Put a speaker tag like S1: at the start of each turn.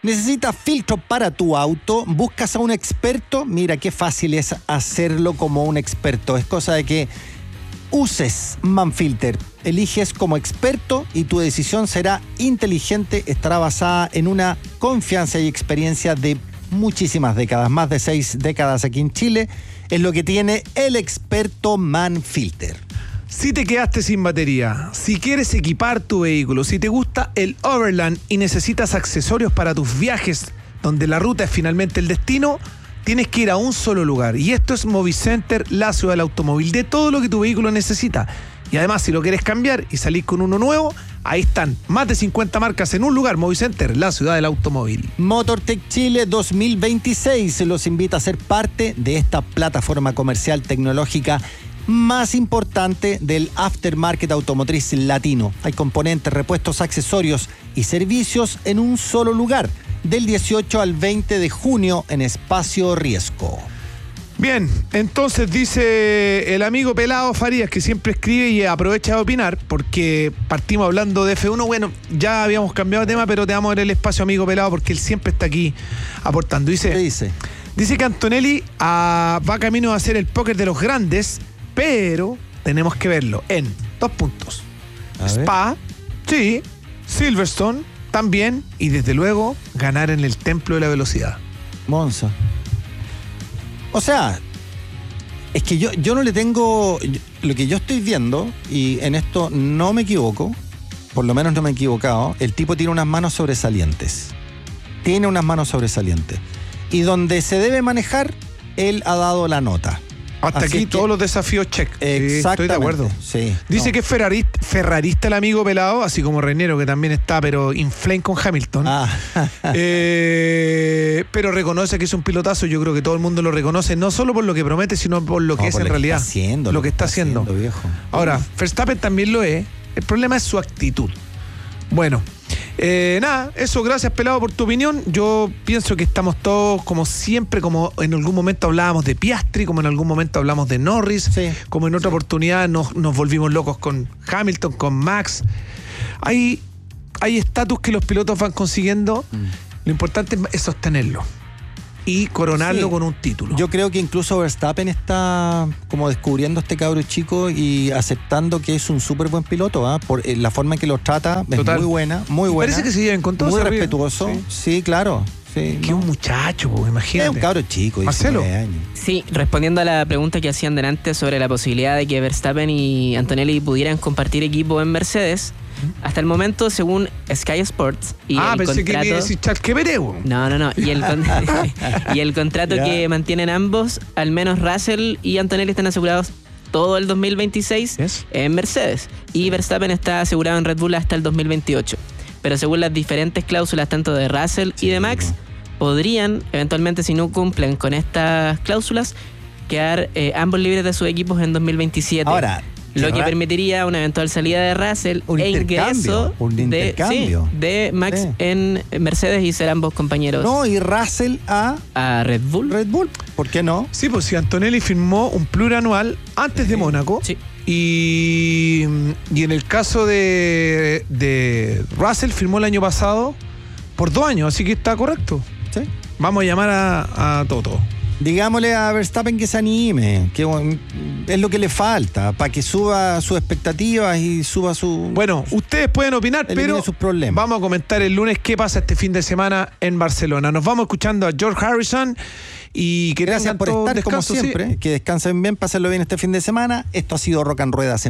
S1: ¿Necesitas filtro para tu auto? ¿Buscas a un experto? Mira qué fácil es hacerlo como un experto. Es cosa de que uses Manfilter. Eliges como experto y tu decisión será inteligente, estará basada en una confianza y experiencia de muchísimas décadas, más de 6 décadas aquí en Chile, es lo que tiene el experto Manfilter.
S2: Si te quedaste sin batería, si quieres equipar tu vehículo, si te gusta el Overland y necesitas accesorios para tus viajes, donde la ruta es finalmente el destino, tienes que ir a un solo lugar. Y esto es Movicenter, la ciudad del automóvil, de todo lo que tu vehículo necesita. Y además, si lo quieres cambiar y salir con uno nuevo, ahí están más de 50 marcas en un lugar. Movicenter, la ciudad del automóvil.
S1: MotorTech Chile 2026 los invita a ser parte de esta plataforma comercial tecnológica más importante del aftermarket automotriz latino. Hay componentes, repuestos, accesorios y servicios en un solo lugar, del 18 al 20 de junio en Espacio Riesgo.
S2: Bien, entonces dice el amigo Pelado Farías, que siempre escribe y aprovecha de opinar, porque partimos hablando de F1. Bueno, ya habíamos cambiado de tema, pero te vamos a dar el espacio, amigo Pelado, porque él siempre está aquí aportando.
S1: ¿Qué dice?
S2: Dice que Antonelli va camino a hacer el póker de los grandes, pero tenemos que verlo en 2 puntos. Spa, sí, Silverstone también, y desde luego ganar en el Templo de la Velocidad.
S1: Monza. O sea, es que yo no le tengo... Lo que yo estoy viendo, y en esto no me equivoco, por lo menos no me he equivocado, el tipo tiene unas manos sobresalientes. Tiene unas manos sobresalientes. Y donde se debe manejar, él ha dado la nota.
S2: Hasta así aquí todos los desafíos check.
S1: Exactamente.
S2: Estoy de acuerdo.
S1: Sí,
S2: dice que es ferrarista el amigo Pelado, así como Reñero, que también está, pero in flame con Hamilton. Pero reconoce que es un pilotazo. Yo creo que todo el mundo lo reconoce, no solo por lo que promete, sino por lo que es en realidad. Lo que está haciendo.
S1: Viejo.
S2: Ahora, Verstappen también lo es. El problema es su actitud. Bueno. Nada, eso, gracias Pelado por tu opinión. Yo pienso que estamos todos, como siempre, como en algún momento hablábamos de Piastri, como en algún momento hablamos de Norris, como en otra oportunidad nos volvimos locos con Hamilton, con Max. Hay estatus que los pilotos van consiguiendo. Lo importante es sostenerlo y coronarlo con un título.
S1: Yo creo que incluso Verstappen está como descubriendo a este cabro chico y aceptando que es un súper buen piloto, por la forma en que los trata.
S2: Total.
S1: Es muy buena, muy buena.
S2: Parece que se lleven con todo.
S1: Muy respetuoso. Sí, claro.
S2: Sí, que un muchacho, imagínate.
S1: Es un cabro chico,
S2: Marcelo.
S1: Años.
S3: Sí, respondiendo a la pregunta que hacían delante sobre la posibilidad de que Verstappen y Antonelli pudieran compartir equipo en Mercedes, hasta el momento, según Sky Sports y el
S2: pensé
S3: contrato...
S2: que me iba a decir Charquevereo.
S3: No. Y el contrato que mantienen ambos, al menos Russell y Antonelli están asegurados todo el 2026 en Mercedes. Y Verstappen está asegurado en Red Bull hasta el 2028. Pero según las diferentes cláusulas, tanto de Russell y de Max, podrían, eventualmente, si no cumplen con estas cláusulas, quedar ambos libres de sus equipos en 2027.
S1: Ahora,
S3: lo que permitiría una eventual salida de Russell ingreso de Max en Mercedes y ser ambos compañeros.
S1: No, y Russell a
S3: Red Bull.
S1: ¿Por qué no?
S2: Sí, pues si Antonelli firmó un plurianual antes de Mónaco.
S3: Sí.
S2: Y en el caso de Russell firmó el año pasado por 2 años, así que está correcto.
S1: Sí.
S2: Vamos a llamar a Toto.
S1: Digámosle a Verstappen que se anime, que es lo que le falta para que suba sus expectativas y suba su...
S2: Bueno, ustedes pueden opinar, pero
S1: sus problemas.
S2: Vamos a comentar el lunes qué pasa este fin de semana en Barcelona. Nos vamos escuchando a George Harrison y que
S1: gracias por estar, como siempre. Que descansen bien, pásenlo bien este fin de semana. Esto ha sido Rock and Ruedas en